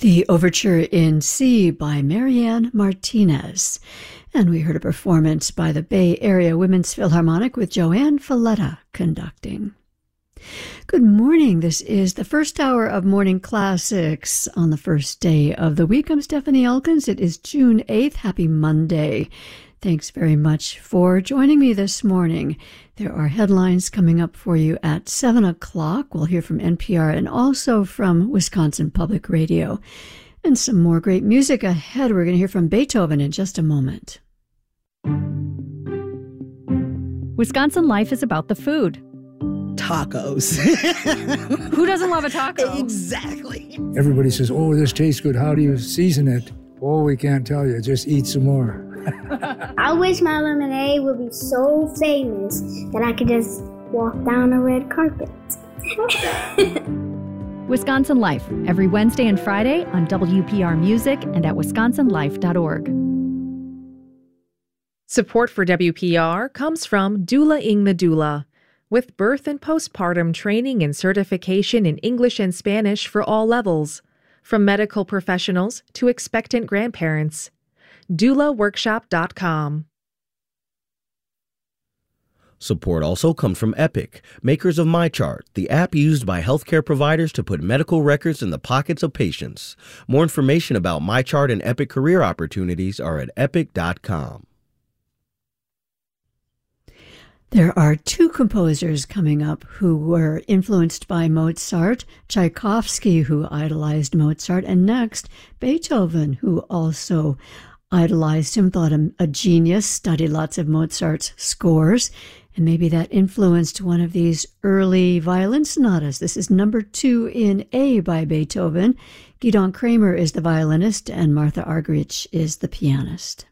The Overture in C by Marianne Martinez. And we heard a performance by the Bay Area Women's Philharmonic with Joanne Falletta conducting. Good morning. This is the first hour of Morning Classics on the first day of the week. I'm Stephanie Elkins. It is June 8th. Happy Monday. Thanks very much for joining me this morning. There are headlines coming up for you at 7 o'clock. We'll hear from NPR and also from Wisconsin Public Radio. And some more great music ahead. We're going to hear from Beethoven in just a moment. Wisconsin Life is about the food. Tacos. Who doesn't love a taco? Exactly. Everybody says, oh, this tastes good. How do you season it? Oh, we can't tell you. Just eat some more. I wish my lemonade would be so famous that I could just walk down a red carpet. Wisconsin Life, every Wednesday and Friday on WPR Music and at wisconsinlife.org. Support for WPR comes from Doula-ing the Doula, with birth and postpartum training and certification in English and Spanish for all levels, from medical professionals to expectant grandparents. doulaworkshop.com. Support also comes from Epic, makers of MyChart, the app used by healthcare providers to put medical records in the pockets of patients. More information about MyChart and Epic career opportunities are at epic.com. There are two composers coming up who were influenced by Mozart, Tchaikovsky, who idolized Mozart, and next, Beethoven, who also idolized him, thought him a genius, studied lots of Mozart's scores, and maybe that influenced one of these early violin sonatas. This is number 2 in A by Beethoven. Gidon Kramer is the violinist, and Martha Argerich is the pianist.